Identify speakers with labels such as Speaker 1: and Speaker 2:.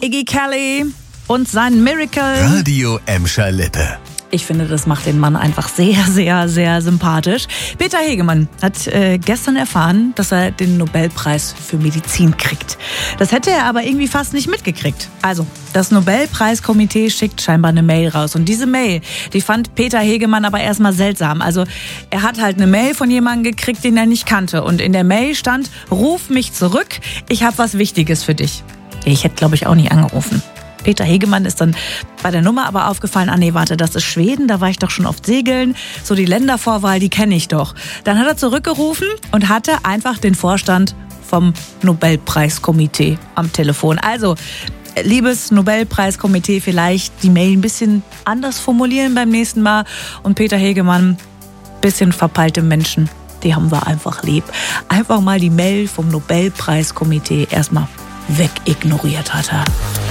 Speaker 1: Iggy Kelly und sein Miracle.
Speaker 2: Radio Emscher Lippe.
Speaker 1: Ich finde, das macht den Mann einfach sehr, sehr, sehr sympathisch. Peter Hegemann hat gestern erfahren, dass er den Nobelpreis für Medizin kriegt. Das hätte er aber irgendwie fast nicht mitgekriegt. Also, das Nobelpreiskomitee schickt scheinbar eine Mail raus. Und diese Mail, die fand Peter Hegemann aber erstmal seltsam. Also, er hat halt eine Mail von jemandem gekriegt, den er nicht kannte. Und in der Mail stand, ruf mich zurück, ich habe was Wichtiges für dich. Ich hätte, glaube ich, auch nicht angerufen. Peter Hegemann ist dann bei der Nummer aber aufgefallen, das ist Schweden, da war ich doch schon oft segeln. So die Ländervorwahl, die kenne ich doch. Dann hat er zurückgerufen und hatte einfach den Vorstand vom Nobelpreiskomitee am Telefon. Also, liebes Nobelpreiskomitee, vielleicht die Mail ein bisschen anders formulieren beim nächsten Mal. Und Peter Hegemann, bisschen verpeilte Menschen, die haben wir einfach lieb. Einfach mal die Mail vom Nobelpreiskomitee erstmal wegignoriert hat er.